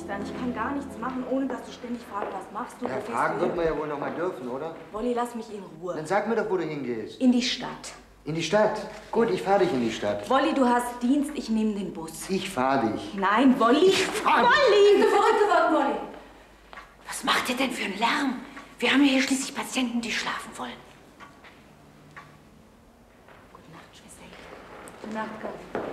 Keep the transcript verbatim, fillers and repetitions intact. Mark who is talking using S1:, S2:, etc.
S1: nicht werden. Ich kann gar nichts machen, ohne dass du ständig fragst, was machst du?
S2: Ja, fragen wird man ja wohl noch mal dürfen, oder?
S1: Wolli, lass mich in Ruhe.
S2: Dann sag mir doch, wo du hingehst.
S1: In die Stadt.
S2: In die Stadt? Gut, ich fahr dich in die Stadt.
S1: Wolli, du hast Dienst, ich nehme den Bus.
S2: Ich fahr dich.
S1: Nein, Wolli.
S2: Ich fahr dich.
S1: Wolli!
S3: Bist du verrückt geworden, Wolli? Was macht ihr denn für einen Lärm? Wir haben hier schließlich Patienten, die schlafen wollen.
S1: Gute Nacht, Schwester. Gute Nacht, Gott.